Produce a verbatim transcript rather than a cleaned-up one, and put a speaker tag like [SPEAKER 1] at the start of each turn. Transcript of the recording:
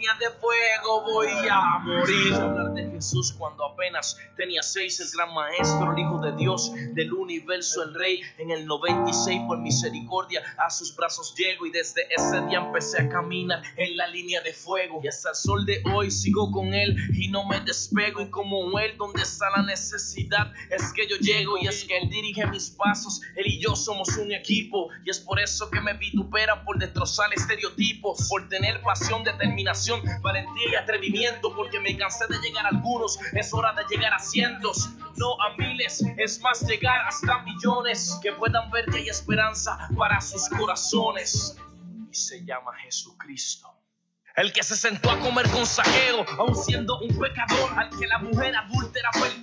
[SPEAKER 1] línea de fuego voy a morir. Hablar de Jesús cuando apenas tenía seis, el gran maestro, el hijo de Dios, del universo, el rey. En el noventa y seis por misericordia a sus brazos llego, y desde ese día empecé a caminar en la línea de fuego, y hasta el sol de hoy sigo con él y no me despego. Y como él, donde está la necesidad es que yo llego, y es que él dirige mis pasos. Él y yo somos un equipo, y es por eso que me vituperan por destrozar estereotipos, por tener pasión, determinación, valentía y atrevimiento, porque me cansé de llegar a algunos, es hora de llegar a cientos, no a miles, es más llegar hasta millones, que puedan ver que hay esperanza para sus corazones, y se llama Jesucristo. El que se sentó a comer con Zaqueo, aun siendo un pecador, al que la mujer adúltera perdonó.